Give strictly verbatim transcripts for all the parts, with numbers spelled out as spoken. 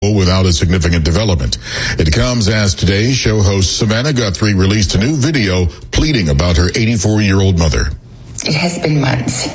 without a significant development. It comes as today, show host Savannah Guthrie released a new video pleading about her eighty-four-year-old mother. It has been months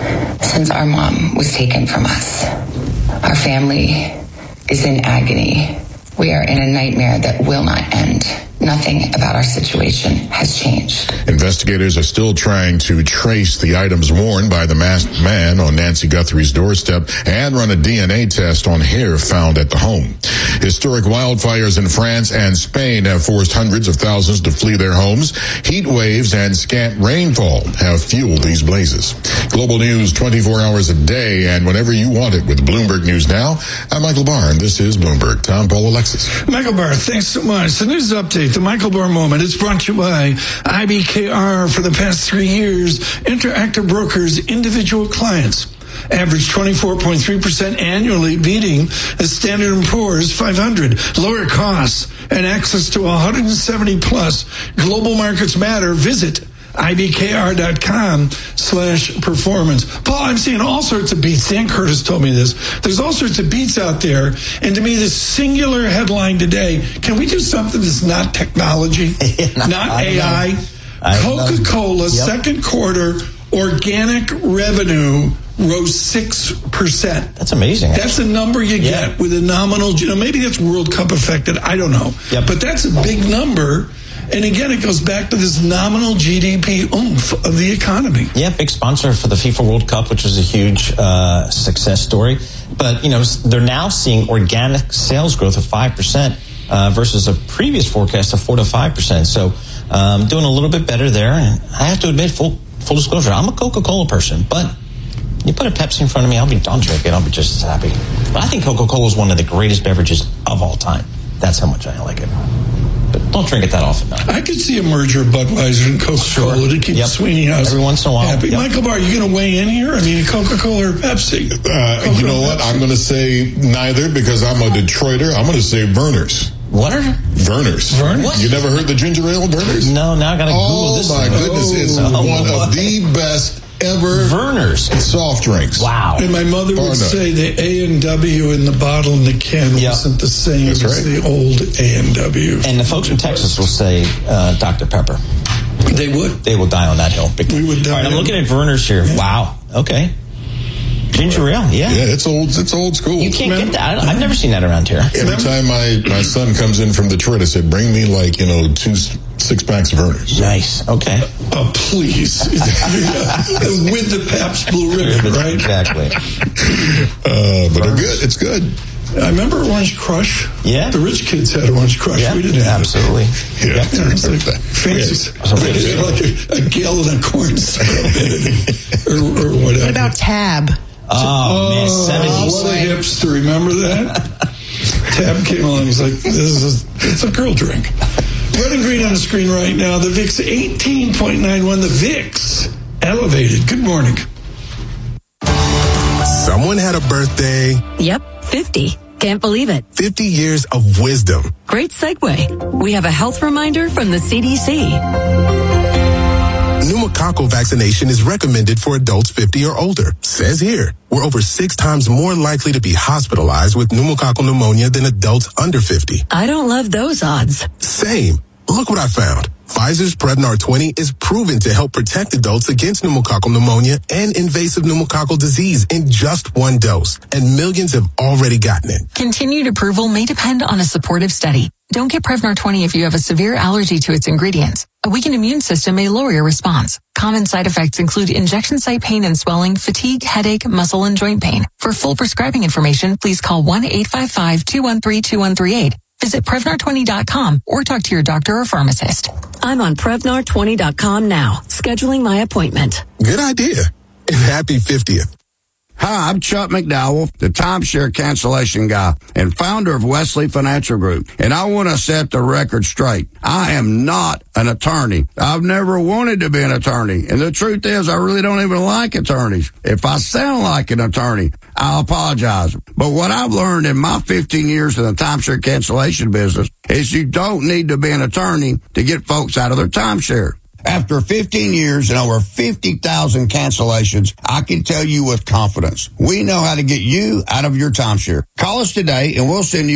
since our mom was taken from us. Our family is in agony. We are in a nightmare that will not end. Nothing about our situation has changed. Investigators are still trying to trace the items worn by the masked man on Nancy Guthrie's doorstep and run a D N A test on hair found at the home. Historic wildfires in France and Spain have forced hundreds of thousands to flee their homes. Heat waves and scant rainfall have fueled these blazes. Global news twenty-four hours a day and whenever you want it with Bloomberg News Now. I'm Michael Barr, and this is Bloomberg. Tom, Paul, Alexis. Michael Barr, thanks so much. The news update, the Michael Barr Moment. It's brought to you by I B K R. For the past three years, Interactive Brokers individual clients averaged twenty-four point three percent annually, beating the Standard and Poor's five hundred. Lower costs and access to one hundred seventy plus global markets matter. Visit I B K R dot com slash performance. Paul, I'm seeing all sorts of beats. Dan Curtis told me this. There's all sorts of beats out there. And to me, this singular headline today, can we do something that's not technology, not, not A I? Coca-Cola, yep. Second quarter, organic revenue rose six percent. That's amazing. That's actually the number you yeah. get with a nominal, you know, maybe that's World Cup affected. I don't know. Yep. But that's a big number. And again, it goes back to this nominal G D P oomph of the economy. Yeah, big sponsor for the FIFA World Cup, which was a huge uh, success story. But, you know, they're now seeing organic sales growth of five percent uh, versus a previous forecast of four to five percent. So um, doing a little bit better there. And I have to admit, full, full disclosure, I'm a Coca-Cola person. But you put a Pepsi in front of me, I'll be, I'll drink it. I'll be just as happy. But I think Coca-Cola is one of the greatest beverages of all time. That's how much I like it. But don't drink it that often, though. I could see a merger of Budweiser and Coca-Cola sure. to keep yep. Sweeney House every once in a while. happy. Yep. Michael Barr, are you going to weigh in here? I mean, Coca-Cola or Pepsi? Uh, Coca-Cola you know what? Pepsi? I'm going to say neither because I'm a Detroiter. I'm going to say Vernors. What are Vernors? Vernors? You never heard the ginger ale Vernors? No, now I got to Google oh, this. Oh, my thing. goodness. It's oh, one boy. of the best ever Vernors soft drinks. Wow. And my mother would say the A and W in the bottle and the can yep. wasn't the same That's as right. the old A and W. And the folks from Texas will say uh, Doctor Pepper. They would. They will die on that hill. We would die. All right, I'm looking at Vernors here. Yeah. Wow. Okay. Ginger ale, yeah. Yeah, it's old It's old school. You can't Remember? get that. I've never seen that around here. Every Remember? time my, my son comes in from Detroit, I said, bring me like, you know, two six packs of Vernors. Nice. Okay. Oh, please. With the Pabst Blue Ribbon, right? Exactly. Uh, but they're good. It's good. I remember Orange Crush. Yeah. The rich kids had Orange Crush. Yeah, We didn't have absolutely. it. Yeah. Yeah, it was like fancy. Yeah. Like a, a gallon of corn syrup or, or whatever. What about Tab? Oh, oh man, seventies. What a hipster. Remember that? Tab came along. He's like, this is a, it's a girl drink. Red and green on the screen right now. The V I X eighteen point nine one. The V I X elevated. Good morning. Someone had a birthday. Yep, fifty. Can't believe it. fifty years of wisdom. Great segue. We have a health reminder from the C D C. Pneumococcal vaccination is recommended for adults fifty or older. Says here, we're over six times more likely to be hospitalized with pneumococcal pneumonia than adults under fifty. I don't love those odds. Same. Look what I found. Pfizer's Prevnar twenty is proven to help protect adults against pneumococcal pneumonia and invasive pneumococcal disease in just one dose. And millions have already gotten it. Continued approval may depend on a supportive study. Don't get Prevnar twenty if you have a severe allergy to its ingredients. A weakened immune system may lower your response. Common side effects include injection site pain and swelling, fatigue, headache, muscle, and joint pain. For full prescribing information, please call one eight five five, two one three, two one three eight. Visit Prevnar twenty dot com or talk to your doctor or pharmacist. I'm on Prevnar twenty dot com now, scheduling my appointment. Good idea. And happy fiftieth. Hi, I'm Chuck McDowell, the timeshare cancellation guy and founder of Wesley Financial Group. And I want to set the record straight. I am not an attorney. I've never wanted to be an attorney. And the truth is, I really don't even like attorneys. If I sound like an attorney, I'll apologize. But what I've learned in my fifteen years in the timeshare cancellation business is you don't need to be an attorney to get folks out of their timeshare. After fifteen years and over fifty thousand cancellations, I can tell you with confidence, we know how to get you out of your timeshare. Call us today and we'll send you